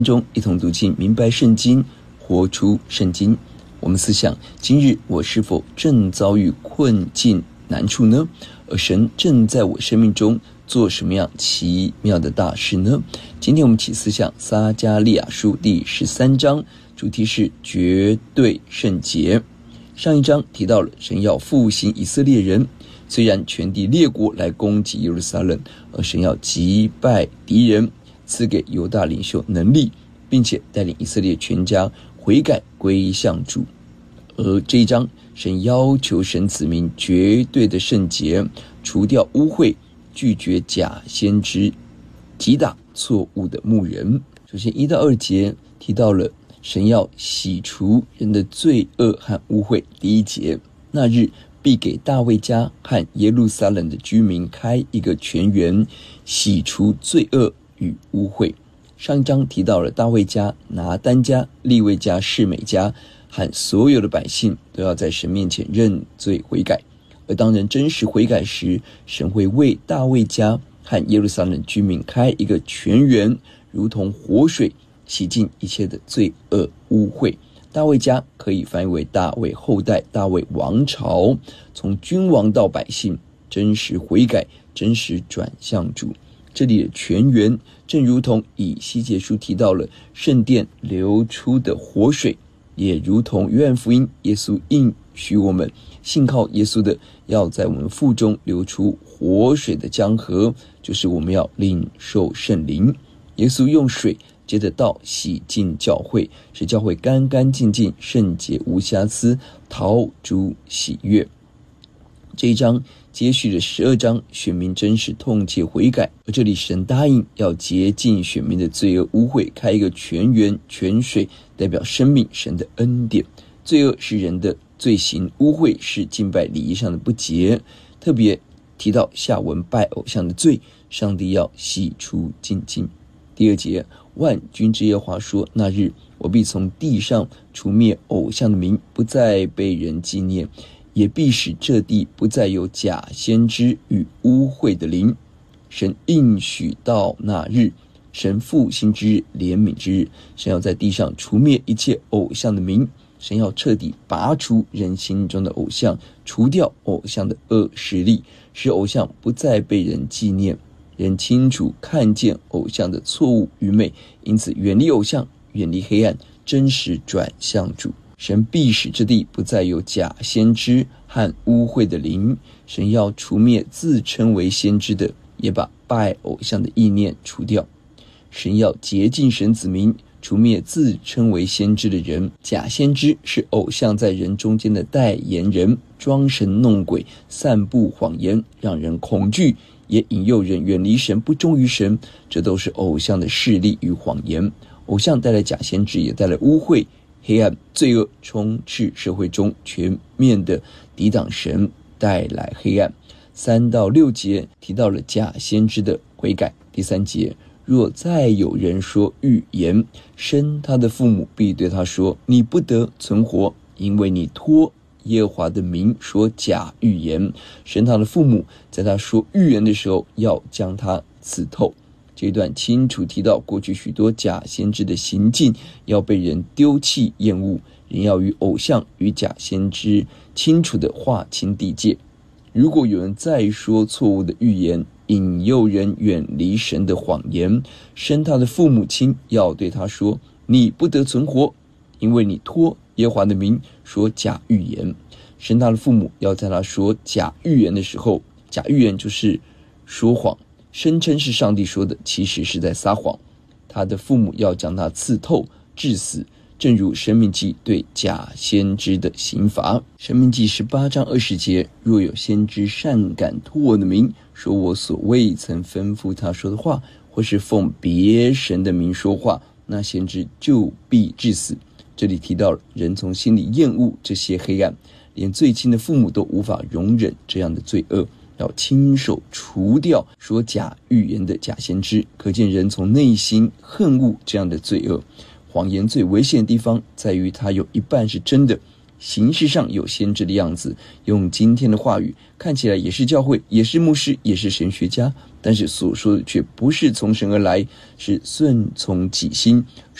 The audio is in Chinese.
中一同读经，明白圣经，活出圣经。我们思想，今日我是否正遭遇困境难处呢？而神正在我生命中做什么样奇妙的大事呢？今天我们起思想撒迦利亚书第13章，主题是绝对圣洁。上一章提到了神要复兴以色列人，虽然全地列国来攻击耶路撒冷，而神要击败敌人，赐给犹大领袖能力，并且带领以色列全家悔改归向主。而这一章，神要求神子民绝对的圣洁，除掉污秽，拒绝假先知，击打错误的牧人。首先1到2节提到了神要洗除人的罪恶和污秽。第1节，那日必给大卫家和耶路撒冷的居民开一个泉源，洗除罪恶与污秽。上一章提到了大卫家、拿单家、利未家、示每家和所有的百姓都要在神面前认罪悔改。而当人真实悔改时，神会为大卫家和耶路撒冷居民开一个泉源，如同活水，洗净一切的罪恶污秽。大卫家可以翻译为大卫后代、大卫王朝，从君王到百姓真实悔改，真实转向主。这里的泉源正如同以西结书提到了圣殿流出的活水，也如同约翰福音耶稣应许我们信靠耶稣的要在我们腹中流出活水的江河，就是我们要领受圣灵。耶稣用水接着道洗净教会，使教会干干净净、圣洁无瑕疵，讨主喜悦。这一章接续了12章，选民真实痛切悔改，而这里神答应要洁净选民的罪恶污秽，开一个泉源，泉水代表生命，神的恩典。罪恶是人的罪行，污秽是敬拜礼仪上的不洁，特别提到下文拜偶像的罪，上帝要洗除净尽。第2节，万军之耶和华说，那日我必从地上除灭偶像的名，不再被人纪念，也必使这地不再有假先知与污秽的灵。神应许到那日，神复兴之日，怜悯之日，神要在地上除灭一切偶像的名，神要彻底拔除人心中的偶像，除掉偶像的恶势力，使偶像不再被人纪念，人清楚看见偶像的错误愚昧，因此远离偶像，远离黑暗，真实转向主。神必使这地不再有假先知和污秽的灵，神要除灭自称为先知的，也把拜偶像的意念除掉。神要洁净神子民，除灭自称为先知的人。假先知是偶像在人中间的代言人，装神弄鬼，散布谎言，让人恐惧，也引诱人远离神，不忠于神，这都是偶像的势力与谎言。偶像带来假先知，也带来污秽、黑暗、罪恶，充斥社会中，全面的抵挡神，带来黑暗。3到6节提到了假先知的悔改。第3节，若再有人说预言，生他的父母必对他说，你不得存活，因为你托耶和华的名说假预言。生他的父母在他说预言的时候，要将他刺透。这一段清楚提到过去许多假先知的行径要被人丢弃厌恶，人要与偶像与假先知清楚地划清地界。如果有人再说错误的预言，引诱人远离神的谎言，生他的父母亲要对他说，你不得存活，因为你托耶和华的名说假预言。生他的父母要在他说假预言的时候，假预言就是说谎，声称是上帝说的，其实是在撒谎。他的父母要将他刺透致死，正如申命记对假先知的刑罚。申命记18章20节，若有先知擅敢托我的名，说我所未曾吩咐他说的话，或是奉别神的名说话，那先知就必致死。这里提到了人从心里厌恶这些黑暗，连最亲的父母都无法容忍这样的罪恶，要亲手除掉说假预言的假先知。可见人从内心恨恶这样的罪恶。谎言最危险的地方在于它有一半是真的， 形式上有先知的样子，用今天的话语看起来也是教会，也是牧师，也是神学家，但是所说的却不是从神而来，是顺从己心，